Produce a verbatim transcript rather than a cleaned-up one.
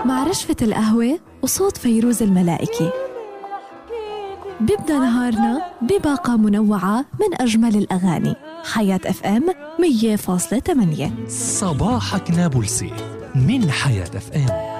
مع رشفة القهوة وصوت فيروز الملائكي. بيبدأ نهارنا بباقة منوعة من أجمل الأغاني. حياة أف أم مية فاصلة ثمانية. صباحك نابلسي من حياة أف أم.